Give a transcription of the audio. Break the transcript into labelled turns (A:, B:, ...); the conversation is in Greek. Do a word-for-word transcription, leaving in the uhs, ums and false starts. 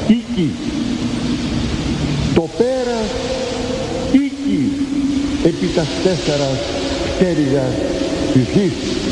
A: οίκη, το πέρας οίκη επί τας τέσσερας πτέρυγας της γης.